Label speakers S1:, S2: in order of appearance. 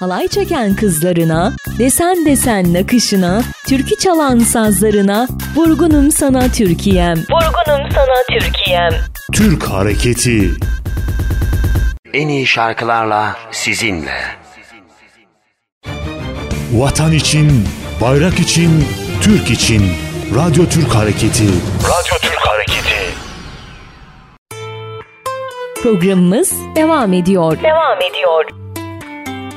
S1: halay çeken kızlarına, desen desen nakışına, türkü çalan sazlarına, vurgunum sana Türkiye'm, vurgunum sana Türkiye'm.
S2: Türk Hareketi.
S3: En iyi şarkılarla sizinle.
S2: Vatan için, bayrak için, Türk için. Radyo Türk Hareketi. Radyo Türk Hareketi.
S1: Programımız devam ediyor.